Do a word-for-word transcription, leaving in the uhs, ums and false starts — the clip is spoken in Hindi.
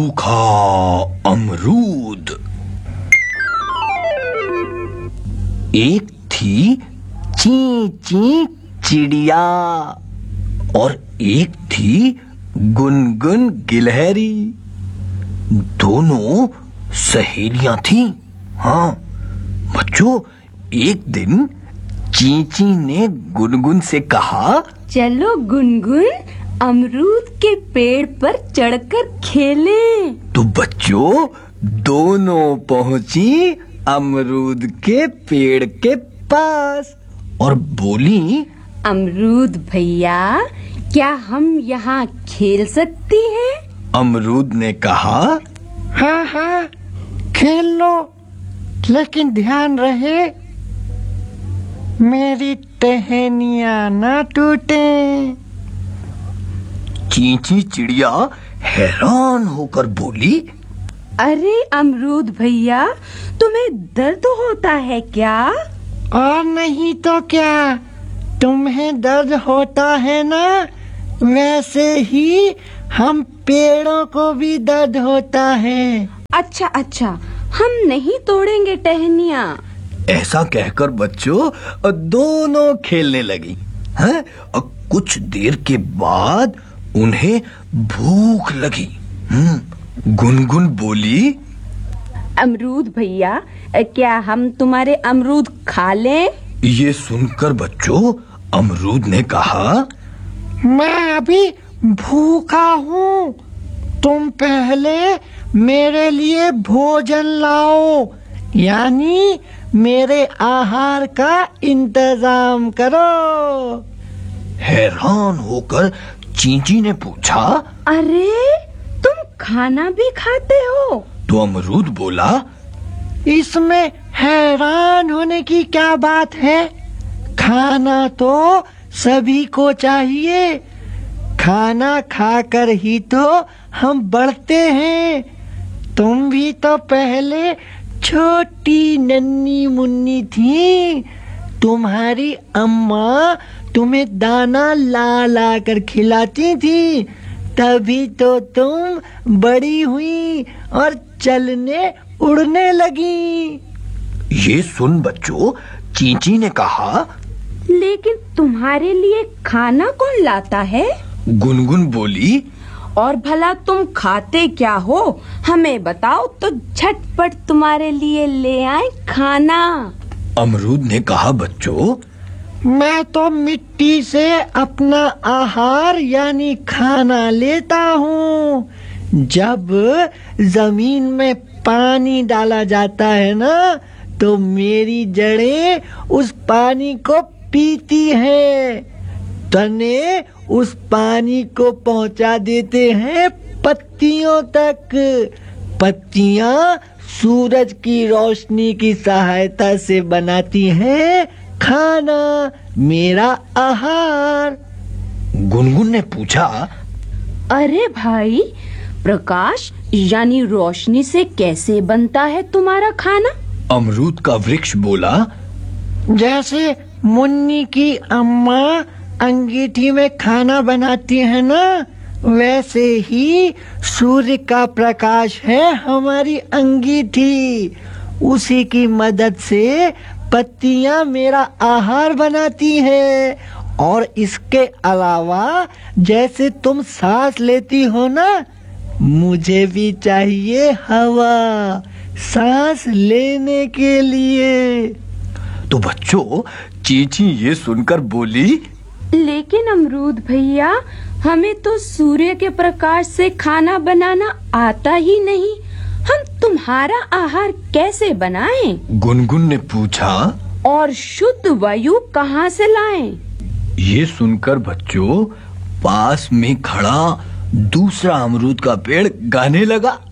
सूखा अमरूद। एक थी ची ची चिड़िया और एक थी गुनगुन गिलहरी। दोनों सहेलियां थीं। हाँ बच्चों, एक दिन चींची ने गुनगुन से कहा, चलो गुनगुन अमरूद के पेड़ पर चढ़कर खेलें। तो बच्चों दोनों पहुंची अमरूद के पेड़ के पास और बोली, अमरूद भैया, क्या हम यहाँ खेल सकती हैं? अमरूद ने कहा, हाँ हाँ खेल लो, लेकिन ध्यान रहे मेरी टहनियाँ ना टूटे। चींची चिड़िया हैरान होकर बोली, अरे अमरूद भैया, तुम्हें दर्द होता है क्या? और नहीं तो क्या, तुम्हें दर्द होता है ना, वैसे ही हम पेड़ों को भी दर्द होता है। अच्छा अच्छा, हम नहीं तोड़ेंगे टहनियाँ। ऐसा कहकर बच्चों दोनों खेलने लगी हैं। और कुछ देर के बाद उन्हें भूख लगी। हम्म गुनगुन बोली, अमरूद भैया, क्या हम तुम्हारे अमरूद खा लें? ये सुनकर बच्चों अमरूद ने कहा, मैं अभी भूखा हूँ, तुम पहले मेरे लिए भोजन लाओ, यानी मेरे आहार का इंतजाम करो। हैरान होकर चींची ने पूछा, अरे तुम खाना भी खाते हो? तो अमरूद बोला, इसमें हैरान होने की क्या बात है, खाना तो सभी को चाहिए, खाना खाकर ही तो हम बढ़ते हैं। तुम भी तो पहले छोटी नन्ही मुन्नी थी, तुम्हारी अम्मा तुम्हें दाना ला ला कर खिलाती थी, तभी तो तुम बड़ी हुई और चलने उड़ने लगी। ये सुन बच्चों चींची ने कहा, लेकिन तुम्हारे लिए खाना कौन लाता है? गुनगुन बोली, और भला तुम खाते क्या हो, हमें बताओ तो झटपट तुम्हारे लिए ले आए खाना। अमरूद ने कहा, बच्चों मैं तो मिट्टी से अपना आहार यानी खाना लेता हूँ। जब जमीन में पानी डाला जाता है ना, तो मेरी जड़ें उस पानी को पीती हैं, तने उस पानी को पहुंचा देते हैं पत्तियों तक, पत्तियां सूरज की रोशनी की सहायता से बनाती हैं खाना, मेरा आहार। गुनगुन ने पूछा, अरे भाई, प्रकाश यानी रोशनी से कैसे बनता है तुम्हारा खाना? अमरूद का वृक्ष बोला, जैसे मुन्नी की अम्मा अंगीठी में खाना बनाती है ना, वैसे ही सूर्य का प्रकाश है हमारी अंगीठी, उसी की मदद से पत्तियां मेरा आहार बनाती है। और इसके अलावा जैसे तुम सांस लेती हो ना, मुझे भी चाहिए हवा सांस लेने के लिए। तो बच्चों चींची ये सुनकर बोली, लेकिन अमरूद भैया, हमें तो सूर्य के प्रकाश से खाना बनाना आता ही नहीं, हम तुम्हारा आहार कैसे बनाएं? गुनगुन ने पूछा, और शुद्ध वायु कहाँ से लाएं? ये सुनकर बच्चों पास में खड़ा दूसरा अमरूद का पेड़ गाने लगा,